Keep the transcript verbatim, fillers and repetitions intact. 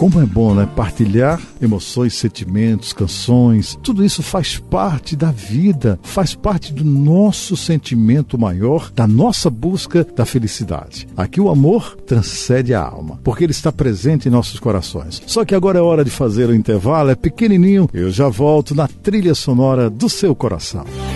Como é bom, né? Partilhar emoções, sentimentos, canções, tudo isso faz parte da vida, faz parte do nosso sentimento maior, da nossa busca da felicidade. Aqui o amor transcende a alma, porque ele está presente em nossos corações. Só que agora é hora de fazer o intervalo, é pequenininho, eu já volto na trilha sonora do seu coração.